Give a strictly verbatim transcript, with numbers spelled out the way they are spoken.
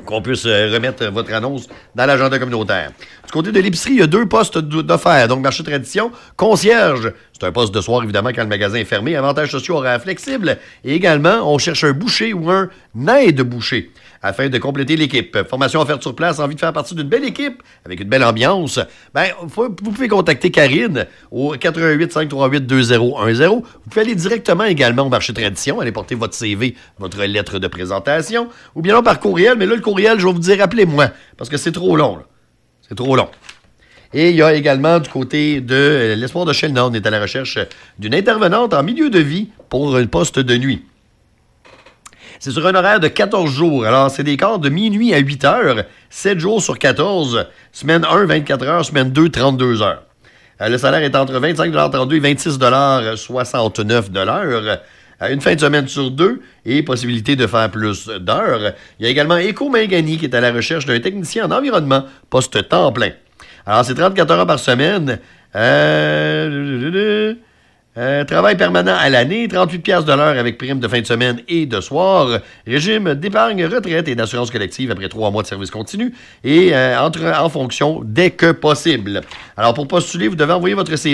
qu'on puisse euh, remettre votre annonce dans l'agenda communautaire. Du côté de l'épicerie, il y a deux postes d'offert. Donc, marché tradition, concierge. C'est un poste de soir, évidemment, quand le magasin est fermé. Avantages sociaux horaires flexibles. Et également, on cherche un boucher ou un aide-boucher afin de compléter l'équipe. Formation offerte sur place, envie de faire partie d'une belle équipe avec une belle ambiance. Ben, faut, vous pouvez contacter Karine au quatre un huit, cinq trois huit, deux zéro un zéro. Vous pouvez aller directement également au marché tradition, aller porter votre C V, votre lettre de présentation, ou bien non par courriel. Mais là, le courriel, je vais vous dire, appelez-moi, parce que c'est trop long, là. C'est trop long. Et il y a également du côté de euh, l'Espoir de Shell-Nord, on est à la recherche d'une intervenante en milieu de vie pour un poste de nuit. C'est sur un horaire de quatorze jours. Alors, c'est des quarts de minuit à huit heures, sept jours sur quatorze, semaine un, vingt-quatre heures, semaine deux, trente-deux heures. Euh, le salaire est entre vingt-cinq trente-deux et vingt-six soixante-neuf. Euh, une fin de semaine sur deux et possibilité de faire plus d'heures. Il y a également Éco Mingani qui est à la recherche d'un technicien en environnement, poste temps plein. Alors, c'est trente-quatre heures par semaine. Euh... Euh, travail permanent à l'année, trente-huit piastres de l'heure avec prime de fin de semaine et de soir. Régime d'épargne, retraite et d'assurance collective après trois mois de service continu et euh, entre en fonction dès que possible. Alors, pour postuler, vous devez envoyer votre C V